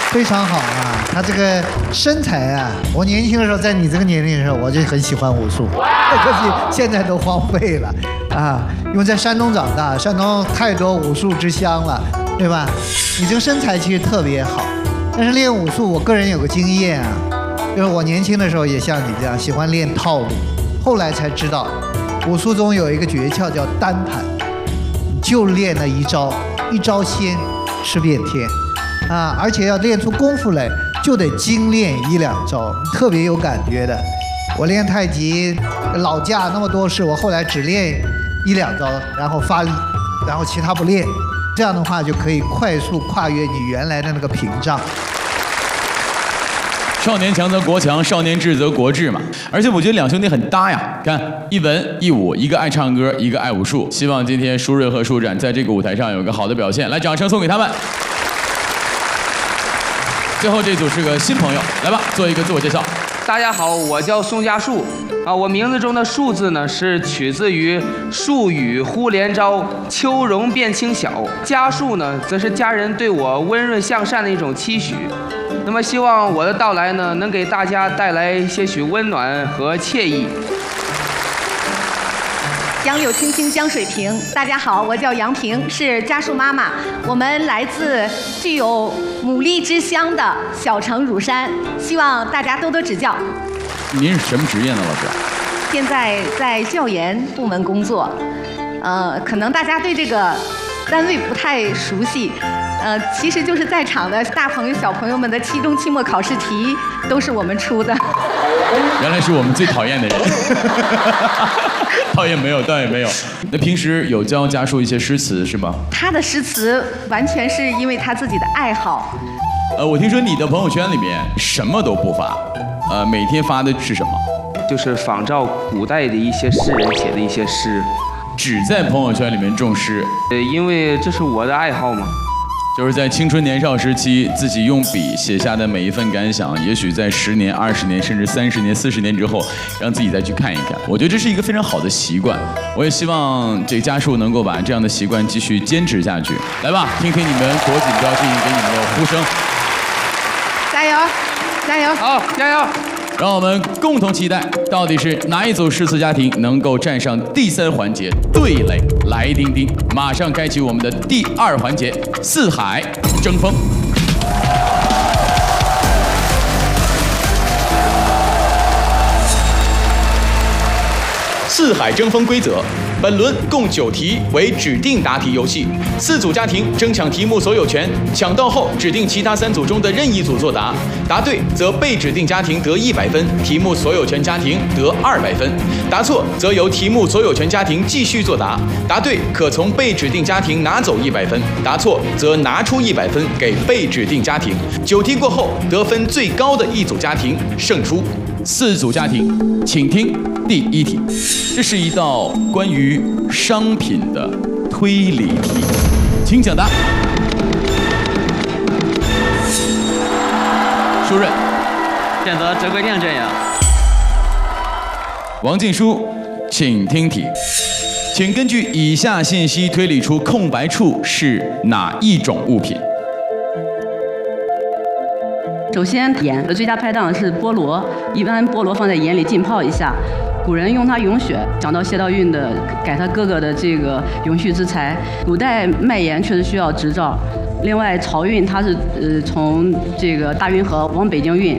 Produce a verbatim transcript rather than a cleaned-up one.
非常好啊！他这个身材啊，我年轻的时候，在你这个年龄的时候，我就很喜欢武术，可惜现在都荒废了啊！因为在山东长大，山东太多武术之乡了，对吧？你这个身材其实特别好，但是练武术，我个人有个经验啊，就是我年轻的时候也像你这样喜欢练套路，后来才知道，武术中有一个诀窍叫单盘，就练那一招，一招鲜，吃遍天。啊，而且要练出功夫来，就得精练一两招，特别有感觉的。我练太极老架那么多式，我后来只练一两招，然后发力，然后其他不练，这样的话就可以快速跨越你原来的那个屏障。 少年强则国强，少年智则国智嘛。而且我觉得两兄弟很搭呀，看一文一武，一个爱唱歌，一个爱武术。希望今天舒瑞和舒展在这个舞台上有个好的表现，来，掌声送给他们。最后这组是个新朋友，来吧，做一个自我介绍。 大家好，我叫宋家树，啊，我名字中的树字呢是取自于树雨忽连朝，秋容变清晓。家树呢，则是家人对我温润向善的一种期许。那么希望我的到来呢，能给大家带来些许温暖和惬意。 杨柳青青江水平。大家好，我叫杨平，是家树妈妈。我们来自具有牡蛎之乡的小城乳山，希望大家多多指教。 您是什么职业呢，老师？ 现在在教研部门工作，呃，可能大家对这个单位不太熟悉，呃，其实就是在场的大朋友小朋友们的期中期末考试题都是我们出的。 原来是我们最讨厌的人。倒也没有，倒也没有。那平时有教家树一些诗词是吗？ 他的诗词完全是因为他自己的爱好。 呃，我听说你的朋友圈里面什么都不发，呃，每天发的是什么？ 就是仿照古代的一些诗人写的一些诗， 只在朋友圈里面种诗。 呃，因为这是我的爱好嘛。 就是在青春年少时期，自己用笔写下的每一份感想，也许在十年、二十年，甚至三十年、四十年之后，让自己再去看一看。我觉得这是一个非常好的习惯。我也希望这家树能够把这样的习惯继续坚持下去。来吧，听听你们国锦标记给你们的呼声。 加油，加油！ 好，加油！ 让我们共同期待，到底是哪一组诗词家庭能够站上第三环节对垒来丁丁？马上开启我们的第二环节——四海争锋。四海争锋规则：本轮共九题，为指定答题游戏。四组家庭争抢题目所有权，抢到后指定其他三组中的任意组作答，答对则被指定家庭得一百分，题目所有权家庭得二百分；答错则由题目所有权家庭继续作答，答对可从被指定家庭拿走一百分，答错则拿出一百分给被指定家庭。九题过后，得分最高的一组家庭胜出。四组家庭，请听第一题，这是一道关于商品的推理题，请抢答。舒润， 选择折桂店阵营。 王静书，请听题，请根据以下信息推理出空白处是哪一种物品？ 首先，盐的最佳拍档是菠萝，一般菠萝放在盐里浸泡一下。古人用它咏雪，讲到谢道韫的改他哥哥的这个永续之才。古代卖盐确实需要执照。另外，漕运它是呃从这个大运河往北京运。